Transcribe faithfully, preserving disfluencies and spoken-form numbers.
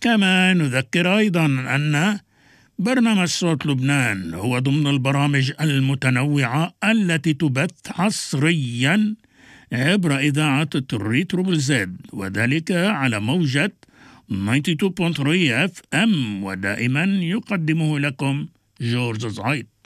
كما نذكر أيضا أن برنامج صوت لبنان هو ضمن البرامج المتنوعة التي تبث حصريا عبر إذاعة الريترو بالزد، وذلك على موجة تسعة وتسعين فاصلة ثلاثة اف ام، ودائما يقدمه لكم جورج زايد.